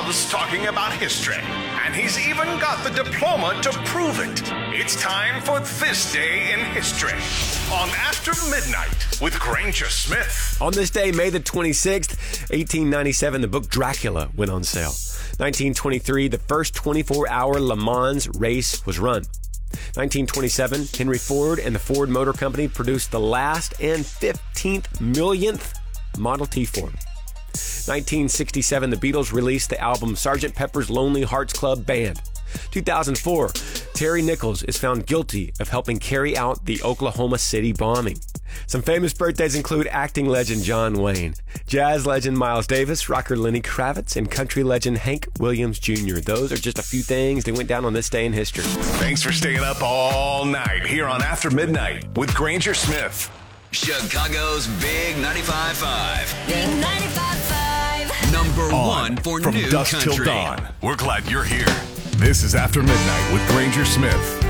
loves talking about history, and he's even got the diploma to prove it. It's time for This Day in History on After Midnight with Granger Smith. On this day, May the 26th, 1897, the book Dracula went on sale. 1923, the first 24-hour Le Mans race was run. 1927, Henry Ford and the Ford Motor Company produced the last and 15th millionth Model T Ford. 1967, the Beatles released the album Sgt. Pepper's Lonely Hearts Club Band. 2004, Terry Nichols is found guilty of helping carry out the Oklahoma City bombing. Some famous birthdays include acting legend John Wayne, jazz legend Miles Davis, rocker Lenny Kravitz, and country legend Hank Williams Jr. Those are just a few things that went down on this day in history. Thanks for staying up all night here on After Midnight with Granger Smith. Chicago's Big 95.5. Big 95.5. Number On one for from new dusk country. till dawn. We're glad you're here. This is After Midnight with Granger Smith.